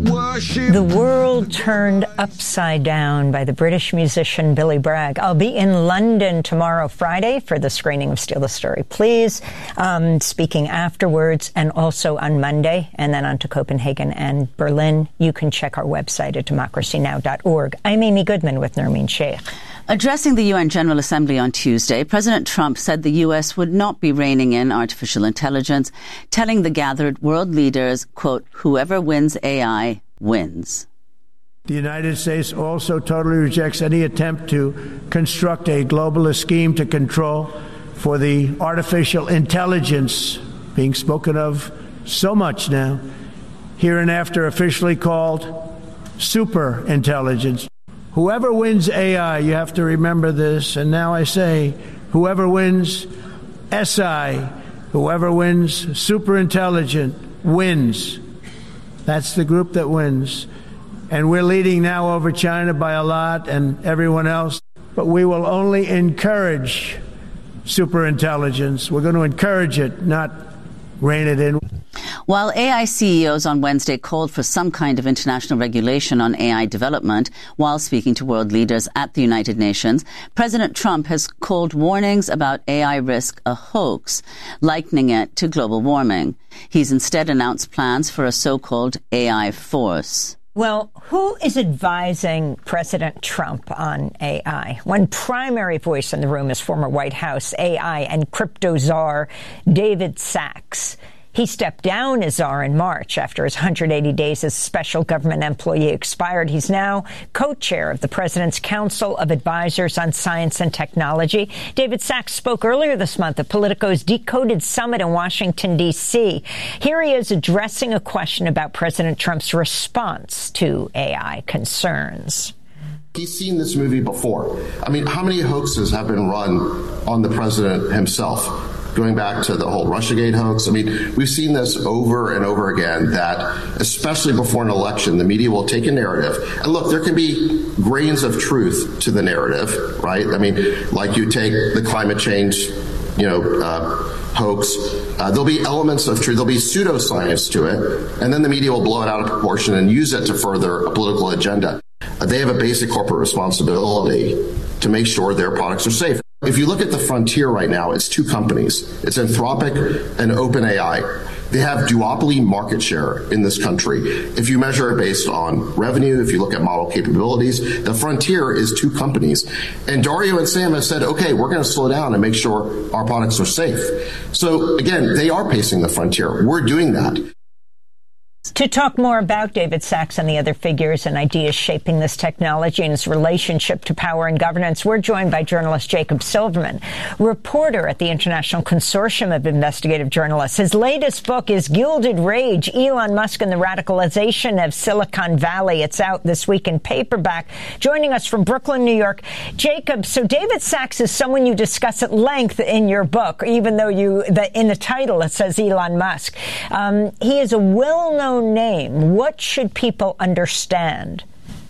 The world turned upside down by the British musician Billy Bragg. I'll be in London tomorrow, Friday, for the screening of Steal the Story, Please, speaking afterwards, and also on Monday, and then on to Copenhagen and Berlin. You can check our website at democracynow.org. I'm Amy Goodman with Nermeen Sheikh. Addressing the UN General Assembly on Tuesday, President Trump said the U.S. would not be reining in artificial intelligence, telling the gathered world leaders, quote, whoever wins AI wins. The United States also totally rejects any attempt to construct a globalist scheme to control for the artificial intelligence being spoken of so much now, hereinafter officially called super intelligence. Whoever wins AI, you have to remember this, and now I say, whoever wins SI, whoever wins super intelligent, wins. That's the group that wins. And we're leading now over China by a lot and everyone else, but we will only encourage super intelligence. We're going to encourage it, not rein it in. While AI CEOs on Wednesday called for some kind of international regulation on AI development while speaking to world leaders at the United Nations, President Trump has called warnings about AI risk a hoax, likening it to global warming. He's instead announced plans for a so-called AI force. Well, who is advising President Trump on AI? One primary voice in the room is former White House AI and crypto czar David Sacks. He stepped down as czar in March after his 180 days as special government employee expired. He's now co-chair of the President's Council of Advisors on Science and Technology. David Sacks spoke earlier this month at Politico's Decoded Summit in Washington, D.C. Here he is addressing a question about President Trump's response to AI concerns. He's seen this movie before. I mean, how many hoaxes have been run on the president himself? Going back to the whole Russiagate hoax. I mean, we've seen this over and over again, that especially before an election, the media will take a narrative. And look, there can be grains of truth to the narrative, right? I mean, like you take the climate change, hoax. There'll be elements of truth. There'll be pseudoscience to it. And then the media will blow it out of proportion and use it to further a political agenda. They have a basic corporate responsibility to make sure their products are safe. If you look at the frontier right now, it's two companies. It's Anthropic and OpenAI. They have duopoly market share in this country. If you measure it based on revenue, if you look at model capabilities, the frontier is two companies. And Dario and Sam have said, okay, we're going to slow down and make sure our products are safe. So again, they are pacing the frontier. We're doing that. To talk more about David Sacks and the other figures and ideas shaping this technology and its relationship to power and governance, we're joined by journalist Jacob Silverman, reporter at the International Consortium of Investigative Journalists. His latest book is Gilded Rage, Elon Musk and the Radicalization of Silicon Valley. It's out this week in paperback. Joining us from Brooklyn, New York, Jacob, so David Sacks is someone you discuss at length in your book, even though in the title it says Elon Musk. He is a well-known name. What should people understand?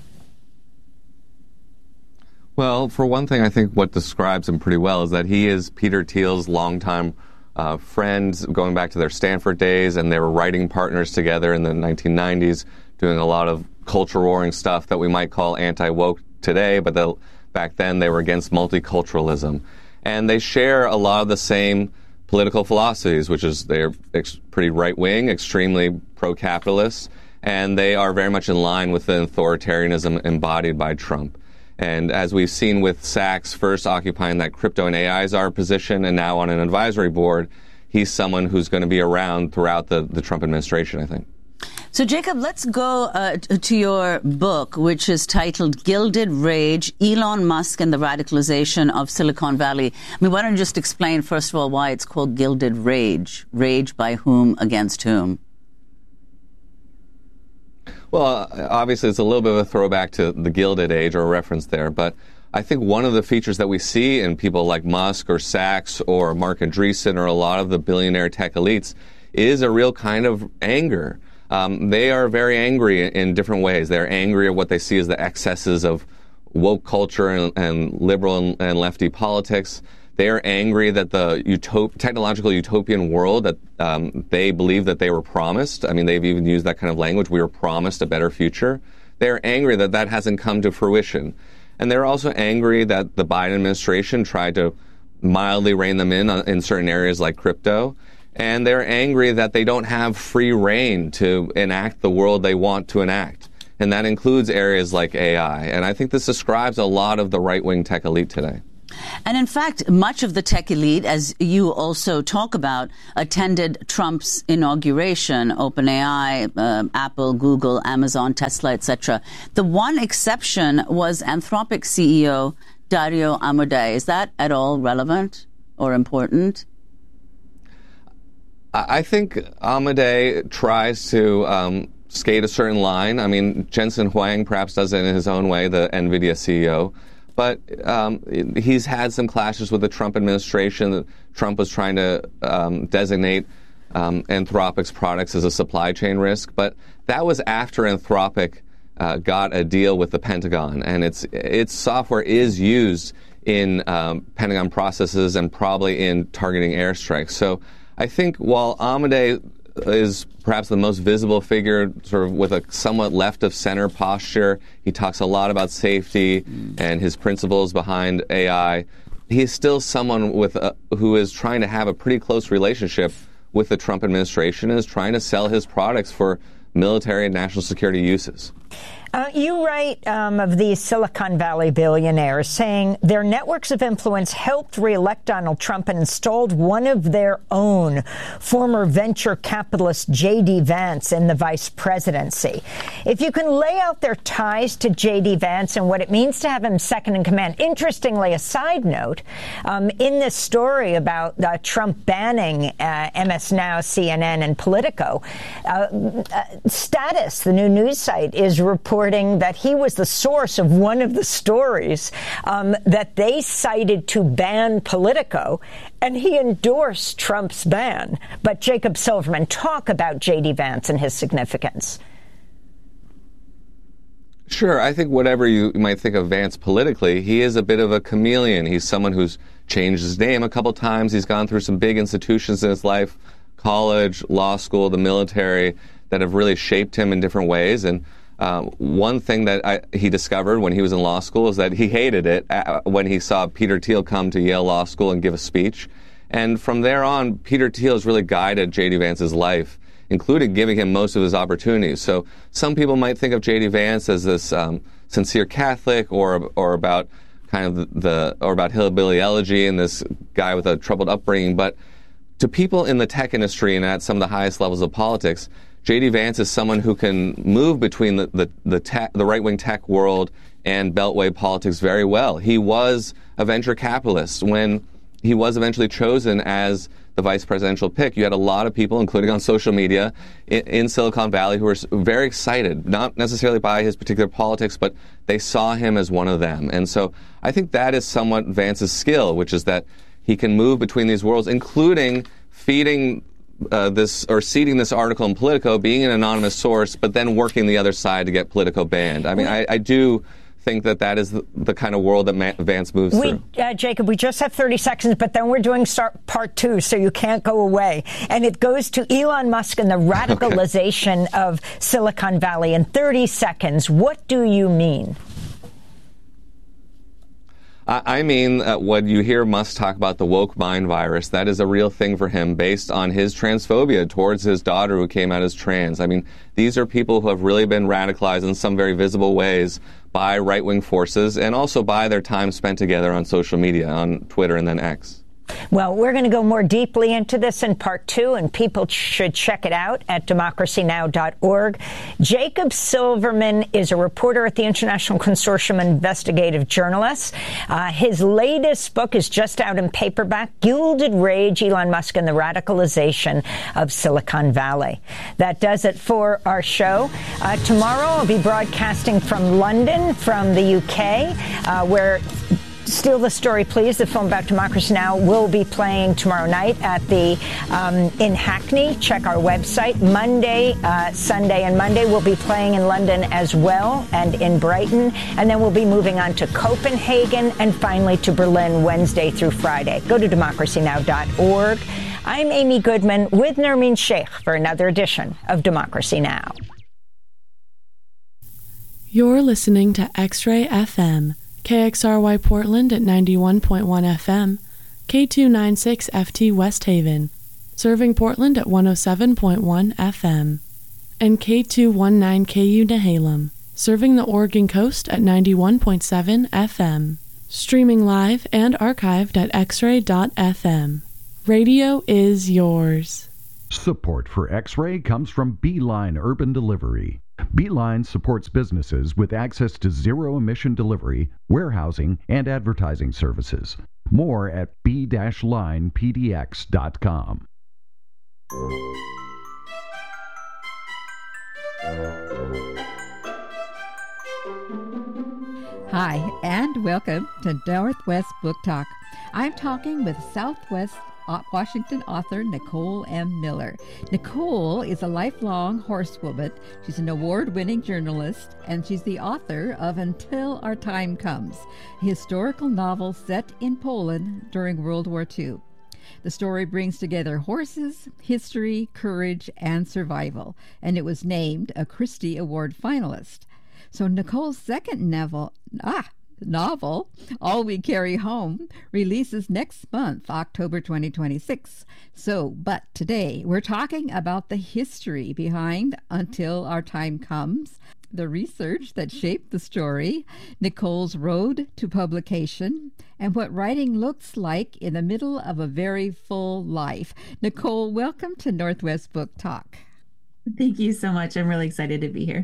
Well, for one thing, I think what describes him pretty well is that he is Peter Thiel's longtime friend, going back to their Stanford days, and they were writing partners together in the 1990s, doing a lot of culture warring stuff that we might call anti-woke today, but back then they were against multiculturalism. And they share a lot of the same political philosophies, which is they're pretty right-wing, extremely pro-capitalist, and they are very much in line with the authoritarianism embodied by Trump. And as we've seen with Sacks first occupying that crypto and AI czar position and now on an advisory board, he's someone who's going to be around throughout the Trump administration, I think. So, Jacob, let's go to your book, which is titled Gilded Rage, Elon Musk and the Radicalization of Silicon Valley. I mean, why don't you just explain, first of all, why it's called Gilded Rage? Rage by whom, against whom? Well, obviously, it's a little bit of a throwback to the Gilded Age, or a reference there, but I think one of the features that we see in people like Musk or Sacks or Mark Andreessen or a lot of the billionaire tech elites is a real kind of anger. They are very angry in different ways. They're angry at what they see as the excesses of woke culture and liberal and lefty politics. They are angry that the technological utopian world that they believe that they were promised. I mean, they've even used that kind of language. We were promised a better future. They're angry that that hasn't come to fruition. And they're also angry that the Biden administration tried to mildly rein them in certain areas like crypto. And they're angry that they don't have free rein to enact the world they want to enact. And that includes areas like AI. And I think this describes a lot of the right-wing tech elite today. And in fact, much of the tech elite, as you also talk about, attended Trump's inauguration, OpenAI, Apple, Google, Amazon, Tesla, etc. The one exception was Anthropic CEO Dario Amodei. Is that at all relevant or important? I think Amodei tries to skate a certain line. I mean, Jensen Huang perhaps does it in his own way, the NVIDIA CEO. But he's had some clashes with the Trump administration. Trump was trying to designate Anthropic's products as a supply chain risk. But that was after Anthropic got a deal with the Pentagon. And its software is used in Pentagon processes and probably in targeting airstrikes. So I think while Amodei is perhaps the most visible figure, sort of with a somewhat left-of-center posture. He talks a lot about safety and his principles behind AI. He's still someone who is trying to have a pretty close relationship with the Trump administration and is trying to sell his products for military and national security uses. You write of these Silicon Valley billionaires saying their networks of influence helped reelect Donald Trump and installed one of their own, former venture capitalist J.D. Vance, in the vice presidency. If you can lay out their ties to J.D. Vance and what it means to have him second in command. Interestingly, a side note, in this story about Trump banning MS Now, CNN, and Politico, Status, the new news site, is reporting that he was the source of one of the stories that they cited to ban Politico, and he endorsed Trump's ban. But Jacob Silverman, talk about J.D. Vance and his significance. Sure. I think whatever you might think of Vance politically, he is a bit of a chameleon. He's someone who's changed his name a couple times. He's gone through some big institutions in his life, college, law school, the military, that have really shaped him in different ways. And one thing that he discovered when he was in law school is that he hated it when he saw Peter Thiel come to Yale Law School and give a speech. And from there on, Peter Thiel has really guided J.D. Vance's life, including giving him most of his opportunities. So some people might think of J.D. Vance as this sincere Catholic or about kind of or about hillbilly elegy and this guy with a troubled upbringing. But to people in the tech industry and at some of the highest levels of politics, J.D. Vance is someone who can move between the right-wing tech world and Beltway politics very well. He was a venture capitalist. When he was eventually chosen as the vice presidential pick, you had a lot of people, including on social media, in Silicon Valley who were very excited, not necessarily by his particular politics, but they saw him as one of them. And so I think that is somewhat Vance's skill, which is that he can move between these worlds, including feeding seeding this article in Politico, being an anonymous source, but then working the other side to get Politico banned. I mean, I do think that is the kind of world that Vance moves through. Jacob, we just have 30 seconds, but then we're doing part two, so you can't go away. And it goes to Elon Musk and the radicalization of Silicon Valley. In 30 seconds, what do you mean? I mean, when you hear Musk talk about the woke mind virus, that is a real thing for him based on his transphobia towards his daughter who came out as trans. I mean, these are people who have really been radicalized in some very visible ways by right-wing forces and also by their time spent together on social media, on Twitter and then X. Well, we're going to go more deeply into this in part two, and people should check it out at democracynow.org. Jacob Silverman is a reporter at the International Consortium of Investigative Journalists. His latest book is just out in paperback, Gilded Rage, Elon Musk and the Radicalization of Silicon Valley. That does it for our show. Tomorrow I'll be broadcasting from London, from the UK, where Steal the Story, Please. The film about Democracy Now! Will be playing tomorrow night at the in Hackney. Check our website. Monday, Sunday, and Monday we'll be playing in London as well, and in Brighton. And then we'll be moving on to Copenhagen and finally to Berlin Wednesday through Friday. Go to democracynow.org. I'm Amy Goodman with Nermeen Sheikh for another edition of Democracy Now! You're listening to X-Ray FM. KXRY Portland at 91.1 FM, K296 FT West Haven, serving Portland at 107.1 FM, and K219KU Nehalem, serving the Oregon coast at 91.7 FM, streaming live and archived at xray.fm. Radio is yours. Support for X-Ray comes from Beeline Urban Delivery. Beeline supports businesses with access to zero-emission delivery, warehousing, and advertising services. More at b-linepdx.com. Hi, and welcome to Northwest Book Talk. I'm talking with Southwest Washington author Nicole M. Miller. Nicole is a lifelong horsewoman. She's an award-winning journalist, and she's the author of Until Our Time Comes, a historical novel set in Poland during World War II. The story brings together horses, history, courage, and survival, and it was named a Christie Award finalist. So Nicole's second novel, All We Carry Home, releases next month, October 2026. But today we're talking about the history behind Until Our Time Comes, the research that shaped the story, Nicole's road to publication, and what writing looks like in the middle of a very full life. Nicole, welcome to Northwest Book Talk. Thank you so much. I'm really excited to be here.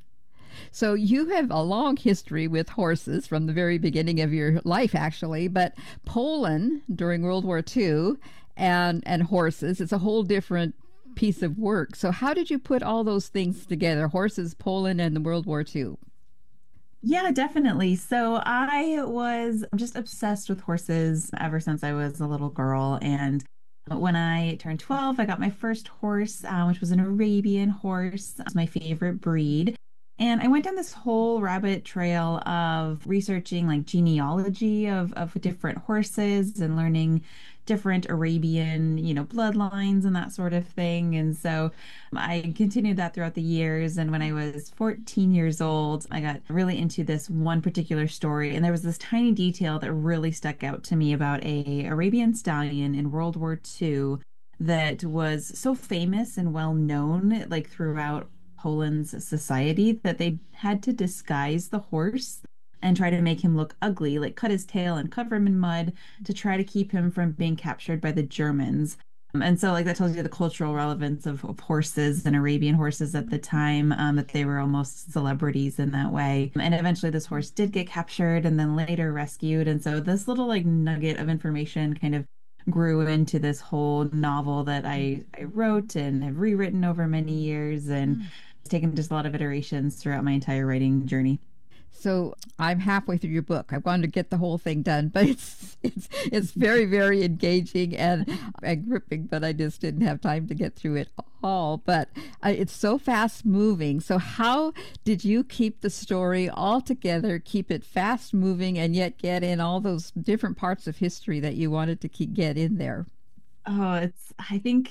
So you have a long history with horses from the very beginning of your life, actually, but Poland during World War II and horses, it's a whole different piece of work. So how did you put all those things together, horses, Poland, and the World War II? Yeah, definitely. So I was just obsessed with horses ever since I was a little girl. And when I turned 12, I got my first horse, which was an Arabian horse. It was my favorite breed. And I went down this whole rabbit trail of researching like genealogy of different horses and learning different Arabian, bloodlines and that sort of thing. And so I continued that throughout the years. And when I was 14 years old, I got really into this one particular story. And there was this tiny detail that really stuck out to me about a Arabian stallion in World War II that was so famous and well known, like throughout Poland's society, that they had to disguise the horse and try to make him look ugly, like cut his tail and cover him in mud to try to keep him from being captured by the Germans. And so like that tells you the cultural relevance of horses and Arabian horses at the time, that they were almost celebrities in that way. And eventually this horse did get captured and then later rescued. And so this little like nugget of information kind of grew into this whole novel that I wrote and have rewritten over many years, and it's taken just a lot of iterations throughout my entire writing journey. So I'm halfway through your book. I wanted to get the whole thing done, but it's very, very engaging and gripping, but I just didn't have time to get through it all. But it's so fast moving. So how did you keep the story all together, keep it fast moving, and yet get in all those different parts of history that you wanted to get in there? Oh, I think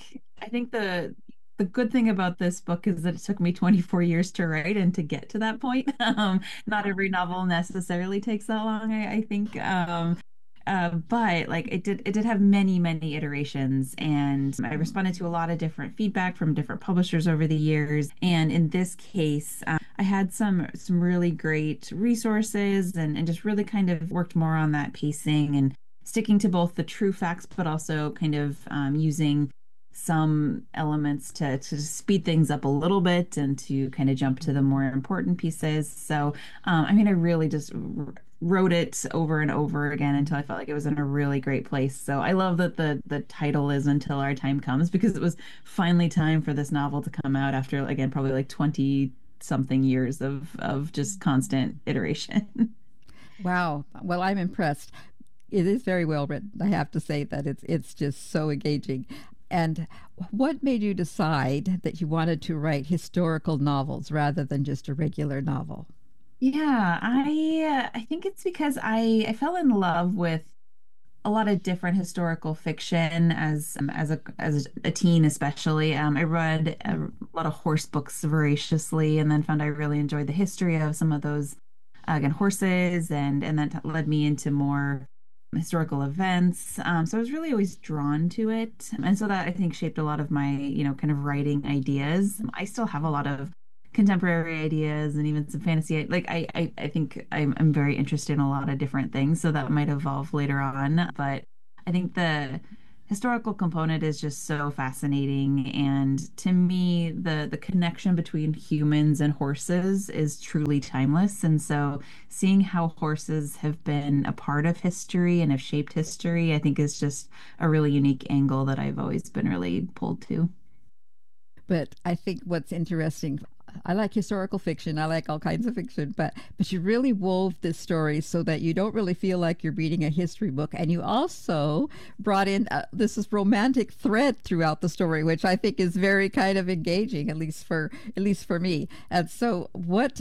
the good thing about this book is that it took me 24 years to write and to get to that point. Not every novel necessarily takes that long, I think. But like it did have many iterations, and I responded to a lot of different feedback from different publishers over the years. And in this case, I had some really great resources and just really kind of worked more on that pacing and sticking to both the true facts, but also kind of using some elements to speed things up a little bit and to kind of jump to the more important pieces. So, I really just wrote it over and over again until I felt like it was in a really great place. So I love that the title is Until Our Time Comes, because it was finally time for this novel to come out after, again, probably like 20 something years of just constant iteration. Wow. Well, I'm impressed. It is very well written. I have to say that it's just so engaging. And what made you decide that you wanted to write historical novels rather than just a regular novel? Yeah, I think it's because I fell in love with a lot of different historical fiction as a teen, especially. I read a lot of horse books voraciously, and then found I really enjoyed the history of some of those again horses, and that led me into more historical events. So I was really always drawn to it, and so that I think shaped a lot of my kind of writing ideas. I still have a lot of contemporary ideas and even some fantasy. Like I think I'm very interested in a lot of different things, so that might evolve later on. But I think the historical component is just so fascinating, and to me, the connection between humans and horses is truly timeless. And so, seeing how horses have been a part of history and have shaped history, I think is just a really unique angle that I've always been really pulled to. But I think what's interesting, I like historical fiction. I like all kinds of fiction, but you really wove this story so that you don't really feel like you're reading a history book, and you also brought in this romantic thread throughout the story, which I think is very kind of engaging, at least for me. And so, what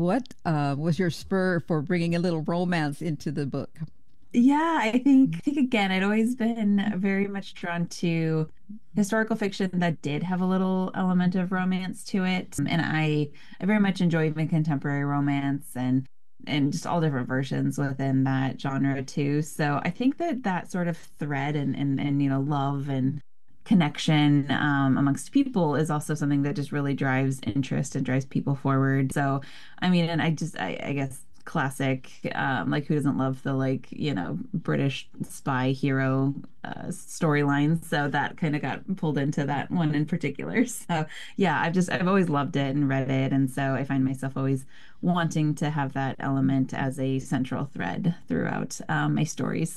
was your spur for bringing a little romance into the book? Yeah, I think again, I'd always been very much drawn to historical fiction that did have a little element of romance to it. And I very much enjoy even contemporary romance and just all different versions within that genre too. So I think that sort of thread and love and connection amongst people is also something that just really drives interest and drives people forward. So I mean, and I guess classic, like who doesn't love the British spy hero storylines. So that kind of got pulled into that one in particular. So yeah, I've always loved it and read it, and so I find myself always wanting to have that element as a central thread throughout my stories.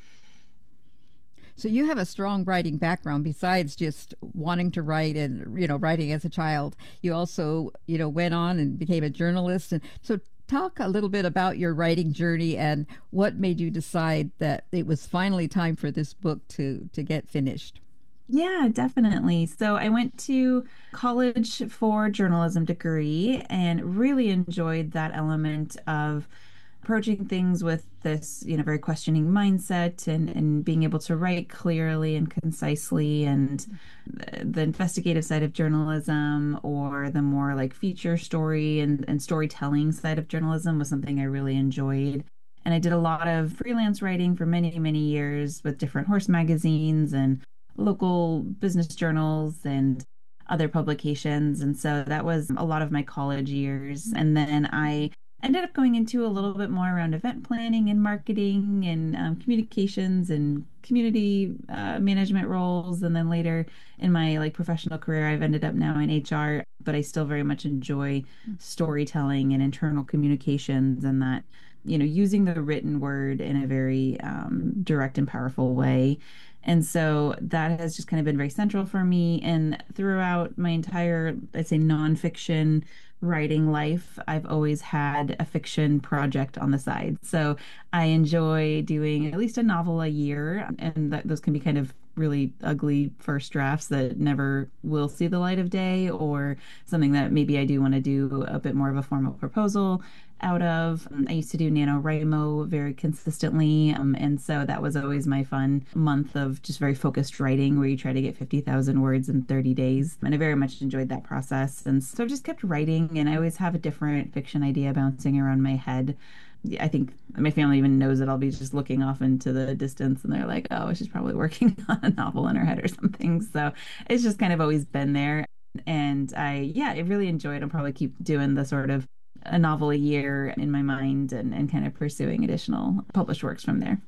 So you have a strong writing background besides just wanting to write and writing as a child. You also went on and became a journalist, and so talk a little bit about your writing journey and what made you decide that it was finally time for this book to get finished. Yeah, definitely. So I went to college for journalism degree and really enjoyed that element of approaching things with this, very questioning mindset and being able to write clearly and concisely, and the investigative side of journalism or the more like feature story and storytelling side of journalism was something I really enjoyed. And I did a lot of freelance writing for many, many years with different horse magazines and local business journals and other publications. And so that was a lot of my college years. And then I ended up going into a little bit more around event planning and marketing and communications and community management roles. And then later in my professional career, I've ended up now in HR, but I still very much enjoy storytelling and internal communications, and that, using the written word in a very direct and powerful way. And so that has just kind of been very central for me. And throughout my entire, I'd say, nonfiction writing life, I've always had a fiction project on the side. So I enjoy doing at least a novel a year, and those can be kind of really ugly first drafts that never will see the light of day, or something that maybe I do want to do a bit more of a formal proposal out of. I used to do NaNoWriMo very consistently, and so that was always my fun month of just very focused writing where you try to get 50,000 words in 30 days. And I very much enjoyed that process. And so I've just kept writing, and I always have a different fiction idea bouncing around my head. I think my family even knows that I'll be just looking off into the distance, and they're like, oh, she's probably working on a novel in her head or something. So it's just kind of always been there. And I really enjoyed. I'll probably keep doing the sort of a novel a year in my mind, and kind of pursuing additional published works from there.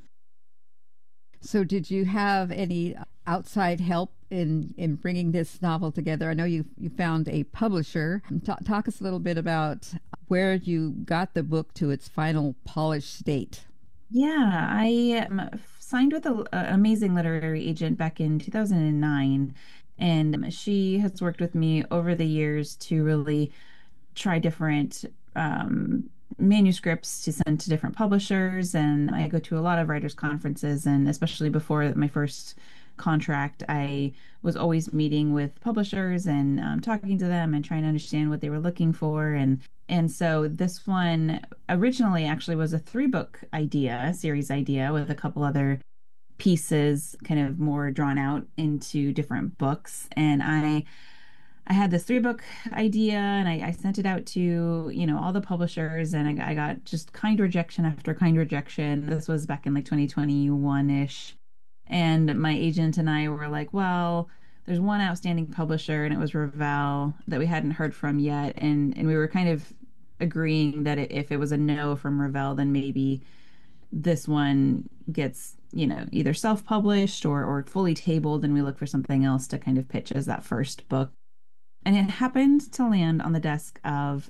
So did you have any outside help in bringing this novel together? I know you found a publisher. Talk us a little bit about where you got the book to its final polished state. Yeah, I signed with an amazing literary agent back in 2009, and she has worked with me over the years to really try different manuscripts to send to different publishers, and I go to a lot of writers' conferences, and especially before my first contract, I was always meeting with publishers and talking to them and trying to understand what they were looking for. And so this one originally actually was a 3-book idea, series idea, with a couple other pieces kind of more drawn out into different books. And I had this 3-book idea, and I sent it out to, all the publishers, and I got just kind rejection after kind rejection. This was back in like 2021-ish. And my agent and I were like, well, there's one outstanding publisher, and it was Revell, that we hadn't heard from yet. And we were kind of agreeing that if it was a no from Revell, then maybe this one gets, either self-published or fully tabled, and we look for something else to kind of pitch as that first book. And it happened to land on the desk of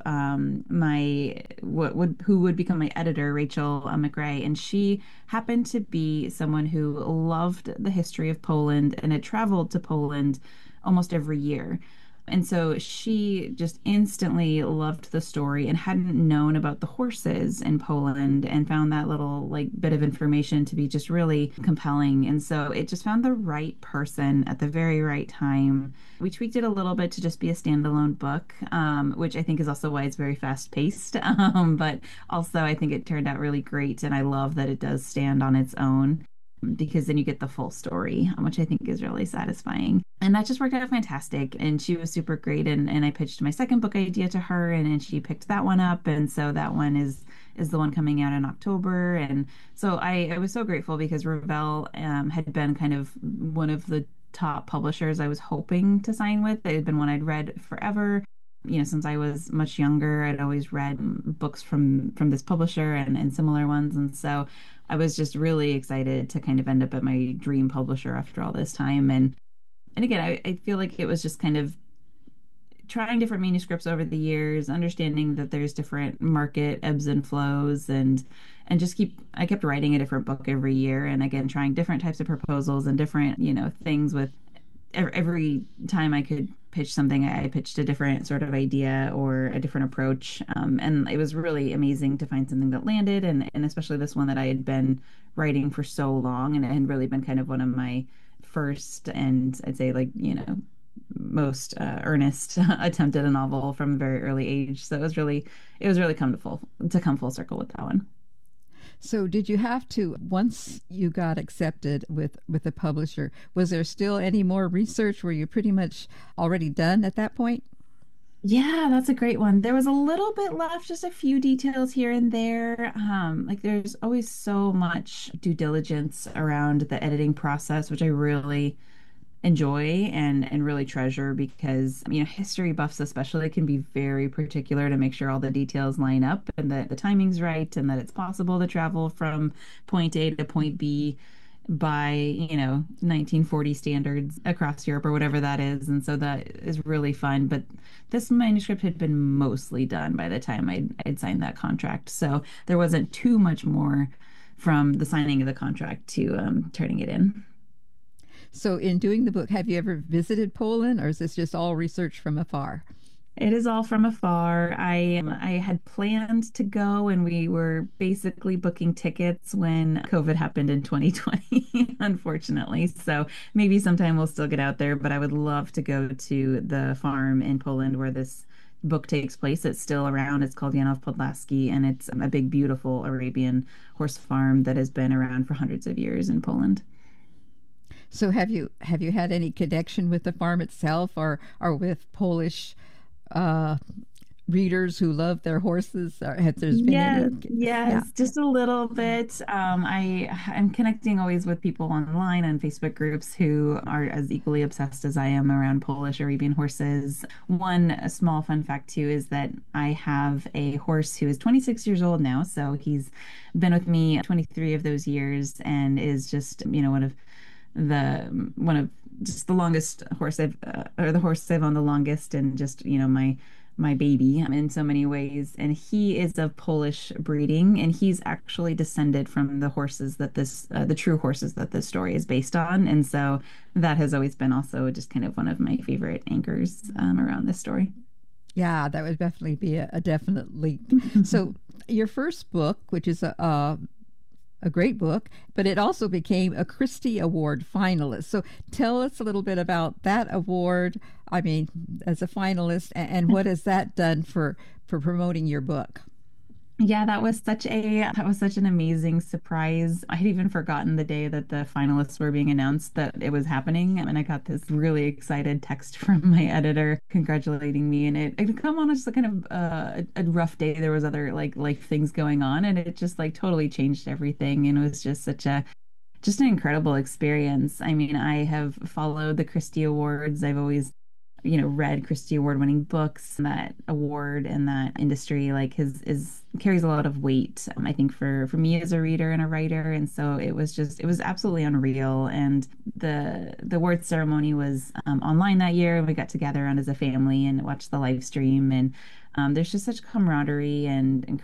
who would become my editor, Rachel McRae, and she happened to be someone who loved the history of Poland and had traveled to Poland almost every year. And so she just instantly loved the story and hadn't known about the horses in Poland, and found that little bit of information to be just really compelling. And so it just found the right person at the very right time. We tweaked it a little bit to just be a standalone book, which I think is also why it's very fast paced. But also I think it turned out really great, and I love that it does stand on its own, because then you get the full story, which I think is really satisfying. And that just worked out fantastic. And she was super great. And I pitched my second book idea to her, and she picked that one up. And so that one is the one coming out in October. And so I was so grateful, because Revell had been kind of one of the top publishers I was hoping to sign with. It had been one I'd read forever. Since I was much younger, I'd always read books from this publisher and similar ones. And so I was just really excited to kind of end up at my dream publisher after all this time. And again, I feel like it was just kind of trying different manuscripts over the years, understanding that there's different market ebbs and flows, and I kept writing a different book every year. And again, trying different types of proposals and different, things with every time I could pitch something, I pitched a different sort of idea or a different approach. And it was really amazing to find something that landed, and especially this one that I had been writing for so long, and it had really been kind of one of my first, and I'd say most earnest attempt at a novel from a very early age. So it was really come full circle with that one. So did you have to, once you got accepted with the publisher, was there still any more research? Were you pretty much already done at that point? Yeah, that's a great one. There was a little bit left, just a few details here and there. There's always so much due diligence around the editing process, which I really enjoy and really treasure, because history buffs especially can be very particular to make sure all the details line up and that the timing's right, and that it's possible to travel from point A to point B by 1940 standards across Europe or whatever that is. And so that is really fun. But this manuscript had been mostly done by the time I'd signed that contract, so there wasn't too much more from the signing of the contract to turning it in. So in doing the book, have you ever visited Poland, or is this just all research from afar? It is all from afar. I had planned to go, and we were basically booking tickets when COVID happened in 2020, unfortunately. So maybe sometime we'll still get out there, but I would love to go to the farm in Poland where this book takes place. It's still around. It's called Janów Podlaski, and it's a big, beautiful Arabian horse farm that has been around for hundreds of years in Poland. So have you had any connection with the farm itself, or with Polish readers who love their horses? Or has there been any? Yes, just a little bit. I'm connecting always with people online on Facebook groups who are as equally obsessed as I am around Polish Arabian horses. A small fun fact too is that I have a horse who is 26 years old now, so he's been with me 23 of those years, and is just one of just the longest horse the horse I've owned the longest, and just my baby in so many ways. And he is of Polish breeding, and he's actually descended from the horses that the true horses that this story is based on. And so that has always been also just kind of one of my favorite anchors around this story. Yeah, that would definitely be a definite leap. So your first book, which is a great book, but it also became a Christie Award finalist. So tell us a little bit about that award. I mean, as a finalist, and what has that done for promoting your book? Yeah, that was such an amazing surprise. I had even forgotten the day that the finalists were being announced that it was happening, and I got this really excited text from my editor congratulating me. And it had come on just kind of a rough day. There was other like life things going on, and it just like totally changed everything. And it was just just an incredible experience. I mean, I have followed the Christie Awards. I've always read Christie Award-winning books. And that award and that industry carries a lot of weight, I think, for me as a reader and a writer. And so it was absolutely unreal. And the award ceremony was online that year, and we got together around as a family and watched the live stream. And there's just such camaraderie and